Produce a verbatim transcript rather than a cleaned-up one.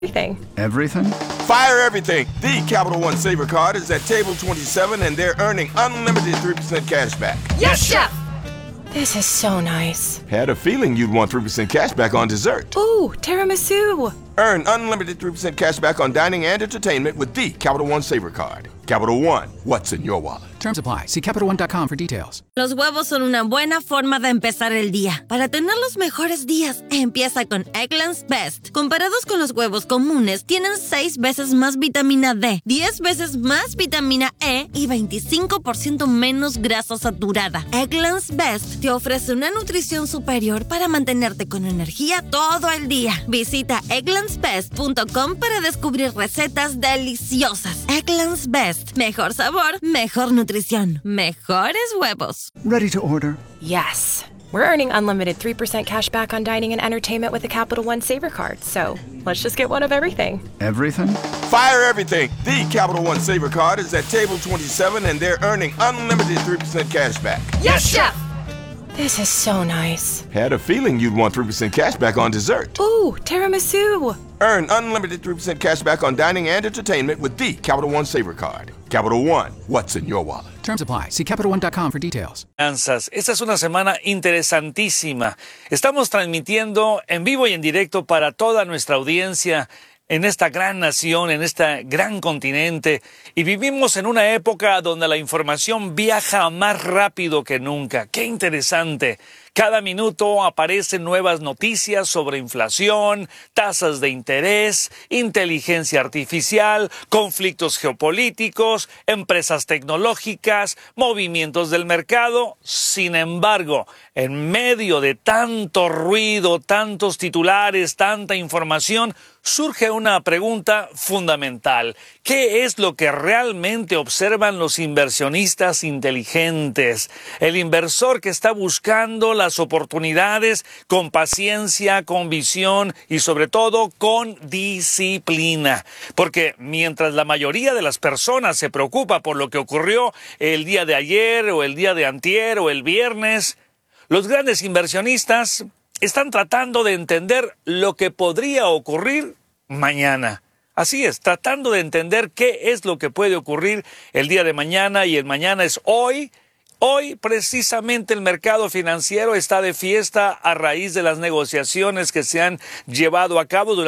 Everything. Everything? Fire everything. The Capital One Saver Card is at table twenty-seven and they're earning unlimited three percent cash back. Yes, Chef! This is so nice. Had a feeling you'd want three percent cash back on dessert. Ooh, tiramisu. Earn unlimited three percent cash back on dining and entertainment with the Capital One Saver Card. Capital One, what's in your wallet? Terms apply. See Capital One dot com for details. Los huevos son una buena forma de empezar el día. Para tener los mejores días, empieza con Eggland's Best. Comparados con los huevos comunes, tienen seis veces más vitamina D, diez veces más vitamina E y veinticinco por ciento menos grasa saturada. Eggland's Best te ofrece una nutrición superior para mantenerte con energía todo el día. Visita egglands best punto com para descubrir recetas deliciosas. Eggland's Best. Mejor sabor, mejor nutrición, mejores huevos. Ready to order? Yes. We're earning unlimited three percent cash back on dining and entertainment with the Capital One Saver Card, so let's just get one of everything. Everything? Fire everything. The Capital One Saver Card is at table twenty-seven and they're earning unlimited three percent cash back. Yes, Chef! This is so nice. Had a feeling you'd want three percent cash back on dessert. Ooh, tiramisu. Earn unlimited three percent cash back on dining and entertainment with the Capital One Saver Card. Capital One, what's in your wallet? Terms apply. See Capital One dot com for details. Esta es una semana interesantísima. Estamos transmitiendo en vivo y en directo para toda nuestra audiencia en esta gran nación, en este gran continente, y vivimos en una época donde la información viaja más rápido que nunca. ¡Qué interesante! Cada minuto aparecen nuevas noticias sobre inflación, tasas de interés, inteligencia artificial, conflictos geopolíticos, empresas tecnológicas, movimientos del mercado. Sin embargo, en medio de tanto ruido, tantos titulares, tanta información, surge una pregunta fundamental. ¿Qué es lo que realmente observan los inversionistas inteligentes? El inversor que está buscando las oportunidades con paciencia, con visión y sobre todo con disciplina. Porque mientras la mayoría de las personas se preocupa por lo que ocurrió el día de ayer o el día de antier o el viernes, los grandes inversionistas están tratando de entender lo que podría ocurrir mañana. Así es, tratando de entender qué es lo que puede ocurrir el día de mañana, y el mañana es hoy. Hoy, precisamente, el mercado financiero está de fiesta a raíz de las negociaciones que se han llevado a cabo durante